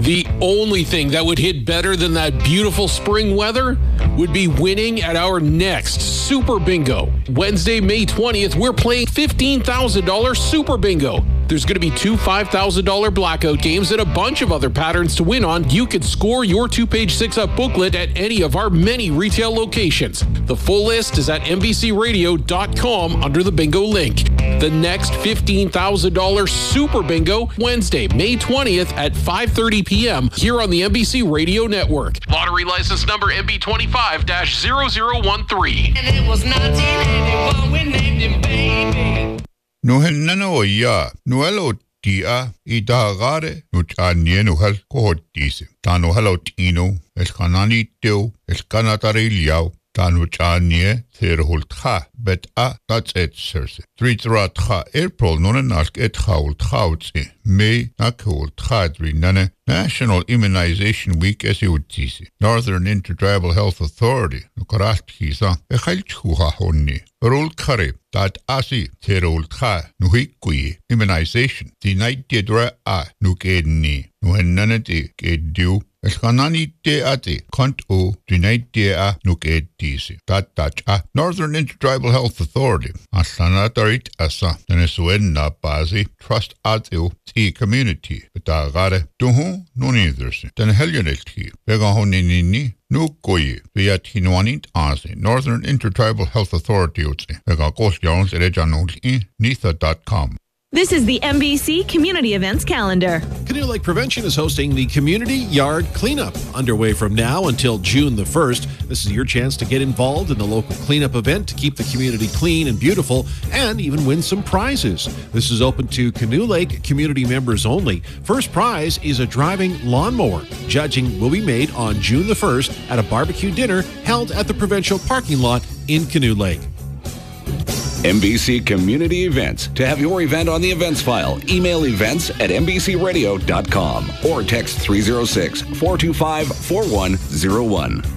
The only thing that would hit better than that beautiful spring weather would be winning at our next Super Bingo. Wednesday, May 20th, we're playing $15,000 Super Bingo. There's going to be two $5,000 blackout games and a bunch of other patterns to win on. You can score your 2-page 6-up booklet at any of our many retail locations. The full list is at NBCRadio.com under the bingo link. The next $15,000 Super Bingo, Wednesday, May 20th at 5:30 p.m. here on the NBC Radio Network. Lottery license number MB25-0013. And it was 1981 we named him Baby. Nuhennano ya, nuelo tia, idagare, nuchanie nuhel kohotise. Tano halotino, eskanani teo, eskanatari liao, tanuchanie, therhultha, bet a, that's it, sirs. Tritratha, April, nonenask et haulthautse, May, nakulthadri, nane, National Immunization Week SUTC, Northern Intertribal Health Authority, Nukarastkisa, Echalchuha honni, Rul Kare, that asi, Terultha, Nuhikui, Immunization, the night didra a, Nukedni, Nuhenanati, Gedu, Eskanani de ate, Kont o, the night de a, Nukedisi, that a, Northern Intertribal Health Authority, Asanatarit asa, Venezuela bazi, Trust adil, T community, Betagare, Duhu, no neither, then Helionelki, Begahonini, no goye, via Tinoanit Azi, Northern Intertribal Health Authority, Begakos Jones, Rejanol, Nitha.com. This is the NBC Community Events Calendar. Canoe Lake Prevention is hosting the Community Yard Cleanup, underway from now until June the 1st. This is your chance to get involved in the local cleanup event to keep the community clean and beautiful and even win some prizes. This is open to Canoe Lake community members only. First prize is a driving lawnmower. Judging will be made on June the 1st at a barbecue dinner held at the Provincial parking lot in Canoe Lake. NBC Community Events. To have your event on the events file, email events@nbcradio.com or text 306-425-4101.